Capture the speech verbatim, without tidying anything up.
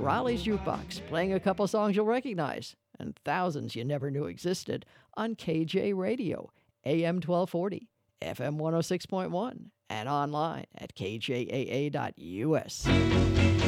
Raleigh's Jukebox, playing a couple songs you'll recognize, and thousands you never knew existed, on K J Radio, A M twelve forty, F M one oh six point one, and online at k j a a dot u s.